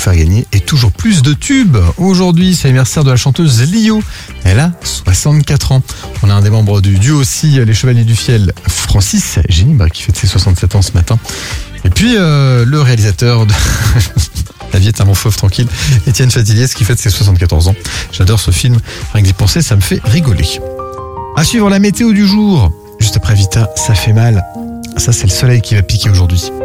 faire gagner et toujours plus de tubes. Aujourd'hui, c'est l'anniversaire de la chanteuse Lio. Elle a 64 ans. On a un des membres du duo aussi, les Chevaliers du Fiel, Francis Génibre, qui fête ses 67 ans ce matin. Et puis le réalisateur de La vie est un long fauve tranquille, Étienne Fatiliès, qui fête ses 74 ans. J'adore ce film, rien que d'y penser, ça me fait rigoler. À suivre la météo du jour. Juste après Vita, ça fait mal. Ça, c'est le soleil qui va piquer aujourd'hui.